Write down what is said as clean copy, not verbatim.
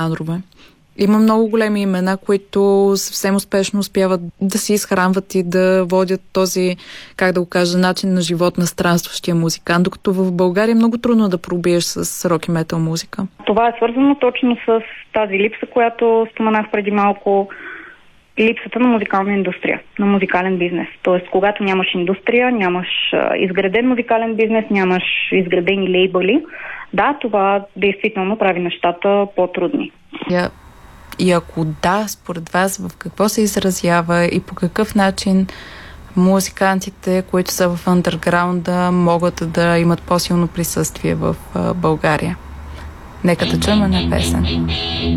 жанрове. Има много големи имена, които съвсем успешно успяват да се изхранват и да водят този, как да го кажа, начин на живот на странстващия музикант, докато в България е много трудно да пробиеш с рок и метал музика. Това е свързано точно с тази липса, която споменах преди малко, липсата на музикална индустрия, на музикален бизнес. Тоест, когато нямаш индустрия, нямаш изграден музикален бизнес, нямаш изградени лейбъли, да, това действително прави нещата по-трудни. И ако да, според вас, в какво се изразява и по какъв начин музикантите, които са в андерграунда, могат да имат по-силно присъствие в България? Нека да чуем една песен.